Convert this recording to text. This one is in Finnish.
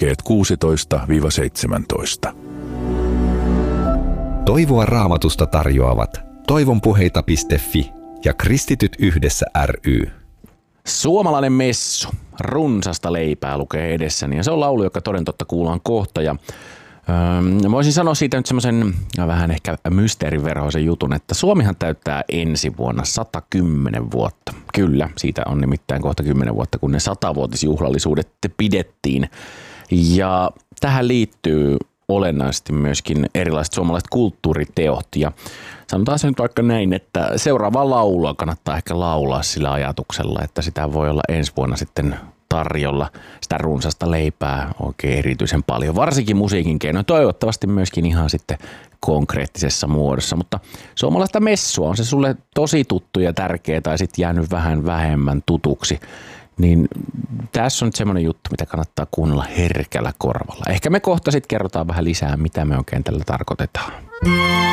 jakeet 16-17. Toivoa Raamatusta tarjoavat toivonpuheita.fi ja Kristityt yhdessä ry. Suomalainen messu, runsasta leipää lukee edessäni ja se on laulu, joka toden totta kuullaan kohta. Ja voisin sanoa siitä nyt semmoisen vähän ehkä mysteeriverhoisen jutun, että Suomihan täyttää ensi vuonna 110 vuotta. Kyllä, siitä on nimittäin kohta 10 vuotta, kun ne 100-vuotisjuhlallisuudet pidettiin. Ja tähän liittyy olennaisesti myöskin erilaiset suomalaiset kulttuuriteot. Ja sanotaan se nyt vaikka näin, että seuraavaa laulua kannattaa ehkä laulaa sillä ajatuksella, että sitä voi olla ensi vuonna sitten tarjolla sitä runsasta leipää oikein erityisen paljon, varsinkin musiikin keinoin, toivottavasti myöskin ihan sitten konkreettisessa muodossa, mutta suomalaista messua on se sulle tosi tuttu ja tärkeä tai sitten jäänyt vähän vähemmän tutuksi, niin tässä on nyt semmoinen juttu, mitä kannattaa kuunnella herkällä korvalla. Ehkä me kohta sitten kerrotaan vähän lisää, mitä me oikein tällä tarkoitetaan.